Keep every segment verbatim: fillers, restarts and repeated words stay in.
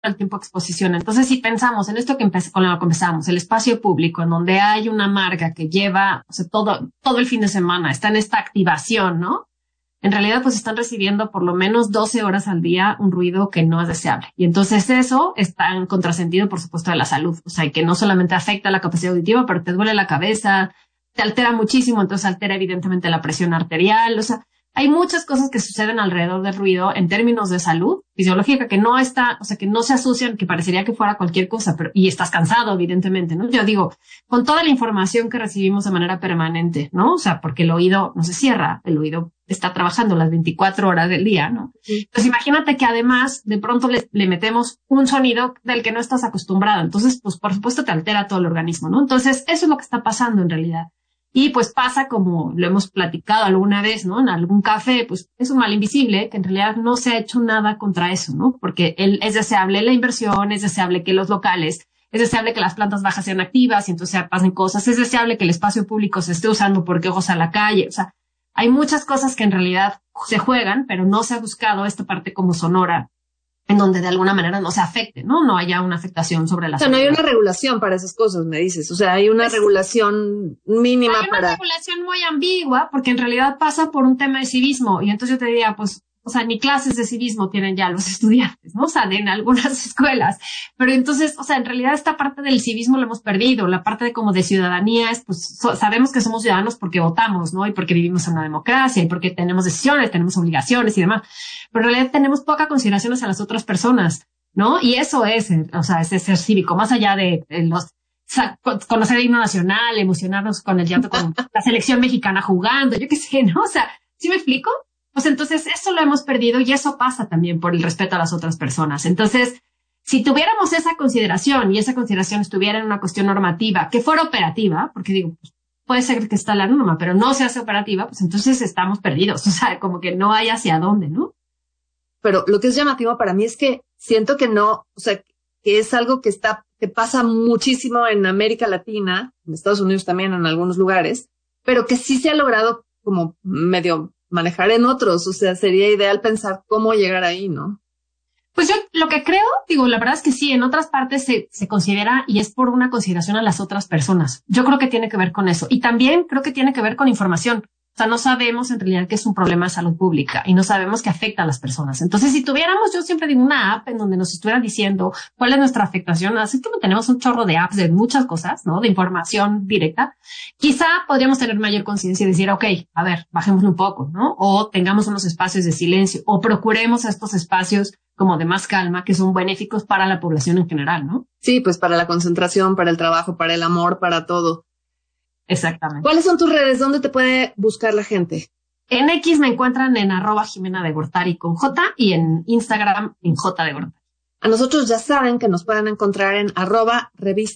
el tiempo de exposición. Entonces, si pensamos en esto que empe- con lo que empezamos, el espacio público, en donde hay una marca que lleva, o sea, todo, todo el fin de semana, está en esta activación, ¿no? En realidad, pues están recibiendo por lo menos doce horas al día un ruido que no es deseable. Y entonces eso está en contrasentido, por supuesto, de la salud. O sea, que no solamente afecta la capacidad auditiva, pero te duele la cabeza, te altera muchísimo, entonces altera evidentemente la presión arterial. O sea, hay muchas cosas que suceden alrededor del ruido en términos de salud fisiológica que no está, o sea, que no se asocian, que parecería que fuera cualquier cosa, pero, y estás cansado, evidentemente, ¿no? Yo digo, con toda la información que recibimos de manera permanente, ¿no? O sea, porque el oído no se cierra, el oído está trabajando las veinticuatro horas del día, ¿no? Sí. Pues imagínate que además de pronto le, le metemos un sonido del que no estás acostumbrado. Entonces, pues por supuesto te altera todo el organismo, ¿no? Entonces, eso es lo que está pasando en realidad. Y pues pasa como lo hemos platicado alguna vez, ¿no? En algún café, pues es un mal invisible que en realidad no se ha hecho nada contra eso, ¿no? Porque el, es deseable la inversión, es deseable que los locales, es deseable que las plantas bajas sean activas y entonces pasen cosas, es deseable que el espacio público se esté usando porque ojos a la calle, o sea, hay muchas cosas que en realidad se juegan, pero no se ha buscado esta parte como sonora, en donde de alguna manera no se afecte, ¿no? No haya una afectación sobre la salud. O sea, no hay una regulación para esas cosas, me dices. O sea, hay una pues, regulación mínima hay para... Hay una regulación muy ambigua, porque en realidad pasa por un tema de civismo. Y entonces yo te diría, pues, o sea, ni clases de civismo tienen ya los estudiantes, ¿no? O sea, en algunas escuelas. Pero entonces, o sea, en realidad esta parte del civismo lo hemos perdido. La parte de como de ciudadanía es, pues, so, sabemos que somos ciudadanos porque votamos, ¿no? Y porque vivimos en una democracia y porque tenemos decisiones, tenemos obligaciones y demás. Pero en realidad tenemos poca consideración hacia las otras personas, ¿no? Y eso es, o sea, ese ser cívico, más allá de, de los, o sea, conocer el himno nacional, emocionarnos con el llanto, con la selección mexicana jugando, yo qué sé, ¿no? O sea, ¿sí me explico? Pues entonces eso lo hemos perdido y eso pasa también por el respeto a las otras personas. Entonces, si tuviéramos esa consideración y esa consideración estuviera en una cuestión normativa que fuera operativa, porque digo, pues, puede ser que está la norma, pero no se hace operativa, pues entonces estamos perdidos. O sea, como que no hay hacia dónde, ¿no? Pero lo que es llamativo para mí es que siento que no, o sea, que es algo que está, que pasa muchísimo en América Latina, en Estados Unidos también, en algunos lugares, pero que sí se ha logrado como medio manejar en otros. O sea, sería ideal pensar cómo llegar ahí, ¿no? Pues yo lo que creo, digo, la verdad es que sí, en otras partes se, se considera y es por una consideración a las otras personas. Yo creo que tiene que ver con eso. Y también creo que tiene que ver con información. O sea, no sabemos en realidad que es un problema de salud pública y no sabemos que afecta a las personas. Entonces, si tuviéramos, yo siempre digo, una app en donde nos estuvieran diciendo cuál es nuestra afectación, así como tenemos un chorro de apps de muchas cosas, ¿no? De información directa, quizá podríamos tener mayor conciencia y decir, ok, a ver, bajémoslo un poco, ¿no? O tengamos unos espacios de silencio o procuremos estos espacios como de más calma que son benéficos para la población en general, ¿no? Sí, pues para la concentración, para el trabajo, para el amor, para todo. Exactamente. ¿Cuáles son tus redes? ¿Dónde te puede buscar la gente? En X me encuentran en arroba Jimena de Gortari con J y en Instagram en J de Gortari. A nosotros ya saben que nos pueden encontrar en arroba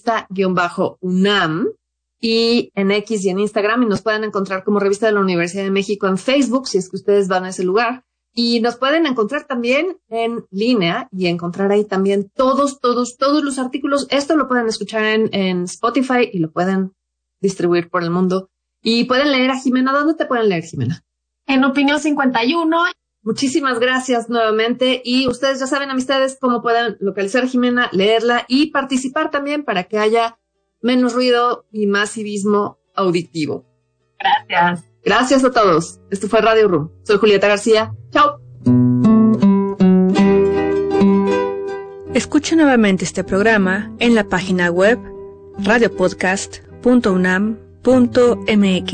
revista-UNAM y en X y en Instagram, y nos pueden encontrar como Revista de la Universidad de México en Facebook, si es que ustedes van a ese lugar. Y nos pueden encontrar también en línea y encontrar ahí también todos, todos, todos los artículos. Esto lo pueden escuchar en, en Spotify y lo pueden distribuir por el mundo. Y pueden leer a Jimena. ¿Dónde te pueden leer, Jimena? En Opinión cincuenta y uno. Muchísimas gracias nuevamente. Y ustedes ya saben, amistades, cómo pueden localizar a Jimena, leerla y participar también para que haya menos ruido y más civismo auditivo. Gracias. Gracias a todos. Esto fue Radio Room. Soy Julieta García. Chao. Escucha nuevamente este programa en la página web radio podcast punto unam punto m x.